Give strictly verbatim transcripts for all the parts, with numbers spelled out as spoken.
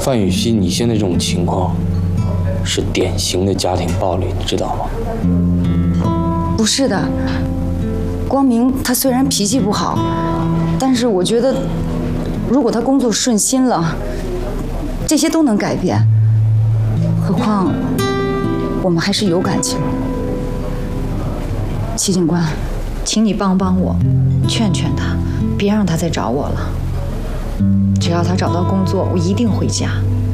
范雨熙，你现在这种情况是典型的家庭暴力，你知道吗？ 不是的，光明他虽然脾气不好，但是我觉得，如果他工作顺心了，这些都能改变。何况我们还是有感情。齐警官， 请你帮帮我，劝劝他，别让他再找我了。只要他找到工作，我一定回家。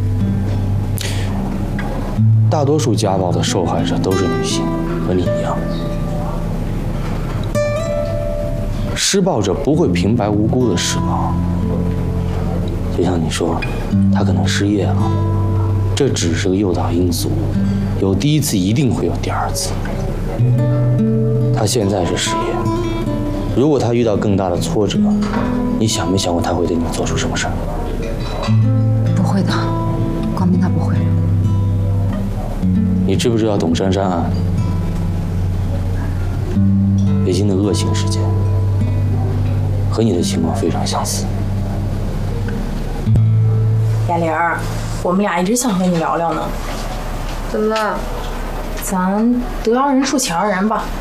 大多数家暴的受害者都是女性，和你一样。施暴者不会平白无故的施暴，就像你说，他可能失业了，这只是个诱导因素，有第一次一定会有第二次。他现在是失业，如果他遇到更大的挫折，你想没想过他会对你做出什么事儿？ 不会的，光明他不会。 你知不知道董珊珊案？北京的恶性事件，和你的情况非常相似。 雅玲儿，我们俩一直想和你聊聊呢。 怎么了？ 咱得饶人处且饶人吧。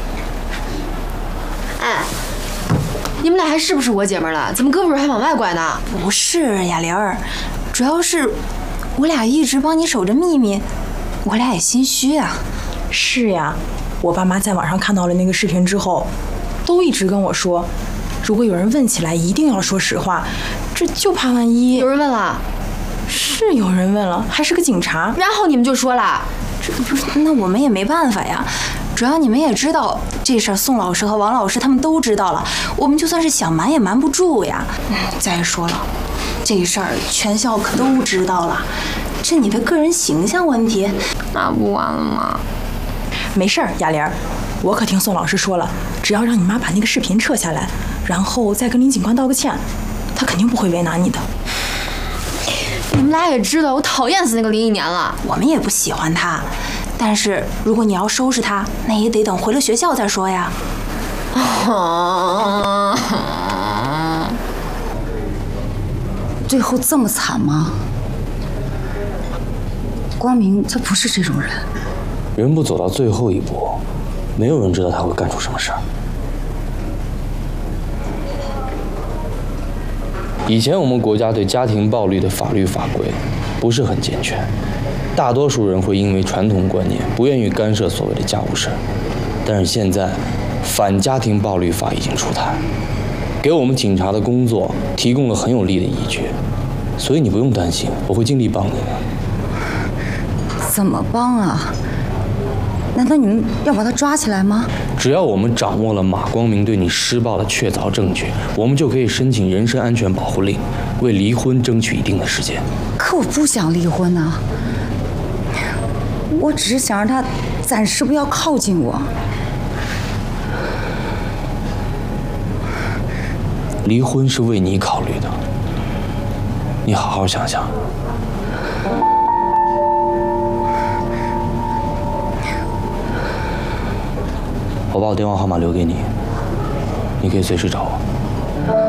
哎，你们俩还是不是我姐们了？怎么胳膊还往外拐呢？ 不是雅玲儿，主要是我俩一直帮你守着秘密，我俩也心虚啊。 是呀，我爸妈在网上看到了那个视频之后，都一直跟我说，如果有人问起来，一定要说实话，这就怕万一。 有人问了？ 是有人问了，还是个警察。 然后你们就说了？ 这不是，那我们也没办法呀。主要你们也知道这事儿，宋老师和王老师他们都知道了，我们就算是想瞒也瞒不住呀。嗯，再说了，这事儿全校可都知道了，这你的个人形象问题， 那不完了吗？ 没事儿，雅玲儿，我可听宋老师说了，只要让你妈把那个视频撤下来，然后再跟林警官道个歉，他肯定不会为难你的。 你们俩也知道我讨厌死那个林忆年了， 我们也不喜欢他，但是如果你要收拾他，那也得等回了学校再说呀。 最后这么惨吗？光明他不是这种人。 人不走到最后一步，没有人知道他会干出什么事儿。以前我们国家对家庭暴力的法律法规不是很健全，大多数人会因为传统观念不愿意干涉所谓的家务事。但是现在，反家庭暴力法已经出台，给我们警察的工作提供了很有力的依据，所以你不用担心，我会尽力帮你的。 怎么帮啊？难道你们要把他抓起来吗？ 只要我们掌握了马光明对你施暴的确凿证据，我们就可以申请人身安全保护令，为离婚争取一定的时间。 可我不想离婚啊，我只是想让他暂时不要靠近我。 离婚是为你考虑的，你好好想想。我把我电话号码留给你，你可以随时找我。